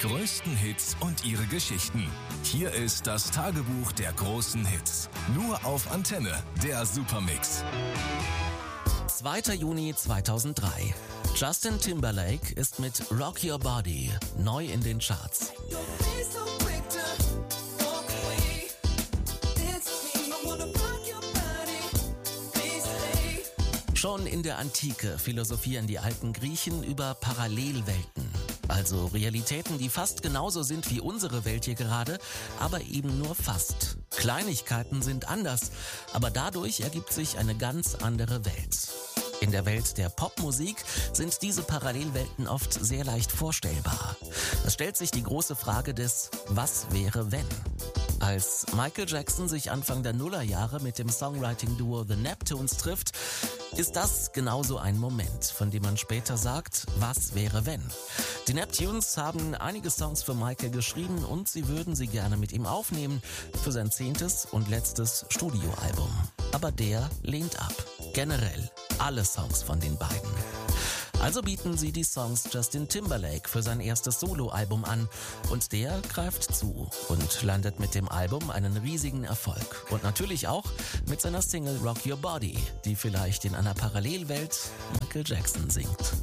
größten Hits und ihre Geschichten. Hier ist das Tagebuch der großen Hits. Nur auf Antenne, der Supermix. 2. Juni 2003. Justin Timberlake ist mit Rock Your Body neu in den Charts. Schon in der Antike philosophieren die alten Griechen über Parallelwelten. Also Realitäten, die fast genauso sind wie unsere Welt hier gerade, aber eben nur fast. Kleinigkeiten sind anders, aber dadurch ergibt sich eine ganz andere Welt. In der Welt der Popmusik sind diese Parallelwelten oft sehr leicht vorstellbar. Es stellt sich die große Frage des Was wäre wenn? Als Michael Jackson sich Anfang der Nullerjahre mit dem Songwriting-Duo The Neptunes trifft, ist das genauso ein Moment, von dem man später sagt, was wäre wenn? Die Neptunes haben einige Songs für Michael geschrieben und sie würden sie gerne mit ihm aufnehmen für sein 10. und letztes Studioalbum. Aber der lehnt ab. Generell alle Songs von den beiden. Also bieten sie die Songs Justin Timberlake für sein erstes Soloalbum an und der greift zu und landet mit dem Album einen riesigen Erfolg. Und natürlich auch mit seiner Single Rock Your Body, die vielleicht in einer Parallelwelt Michael Jackson singt.